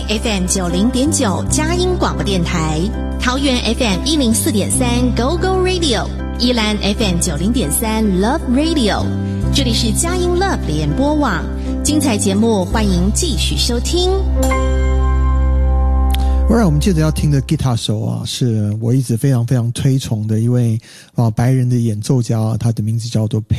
FM 90.9佳音广播电台，桃园 FM 104.3 Go Go Radio， 宜兰 FM 90.3 Love Radio。这里是佳音 Love 联播网，精彩节目欢迎继续收听。 我们接着要听的吉他手啊，是我一直非常非常推崇的一位白人的演奏家，他的名字叫做